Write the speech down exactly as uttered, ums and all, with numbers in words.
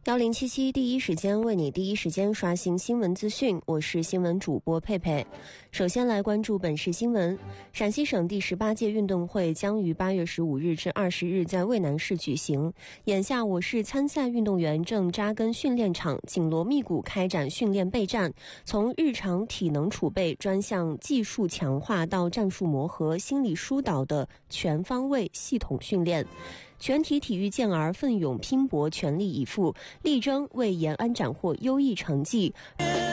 幺零七七第一时间为你第一时间刷新新闻资讯，我是新闻主播佩佩。首先来关注本市新闻。陕西省第十八届运动会将于八月十五日至二十日在渭南市举行。眼下我市参赛运动员正扎根训练场，紧锣密鼓开展训练备战，从日常体能储备专项技术强化到战术磨合、心理疏导的全方位系统训练。全体体育健儿奋勇拼搏，全力以赴，力争为延安斩获优异成绩。